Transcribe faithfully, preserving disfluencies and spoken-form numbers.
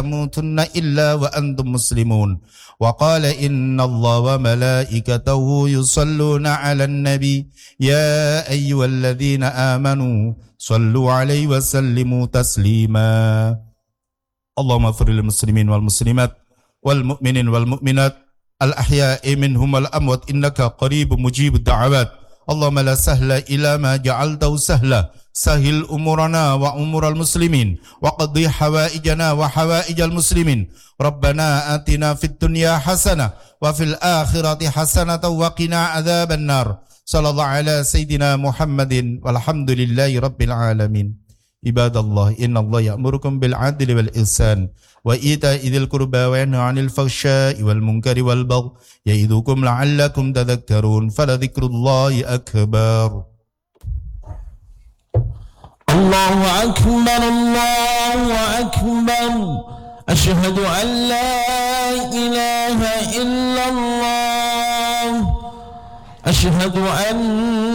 تموتن إلا وأنتم مسلمون وقال إن الله وملائكته يصلون على النبي يا أيها الذين آمنوا صلوا عليه وسلموا تسليما اللهم اغفر للمسلمين والمسلمات والمؤمنين والمؤمنات الأحياء منهم والأموات إنك قريب مجيب الدعوات اللهم لا سهل إلا ما جعلته سهلا سهل أمورنا وأمور المسلمين وقضي حوائجنا وحوائج المسلمين ربنا آتنا في الدنيا حسنة وفي الآخرة حسنة وقنا عذاب النار صلى الله على سيدنا محمد والحمد لله رب العالمين عباد الله إن الله يأمركم بالعدل والإحسان وإيتاء ذي القربى وينهى عن الفحشاء والمنكر والبغي يعظكم لعلكم تذكرون فلذكر الله أكبر الله أكبر الله أكبر أشهد أن لا إله إلا الله أشهد أن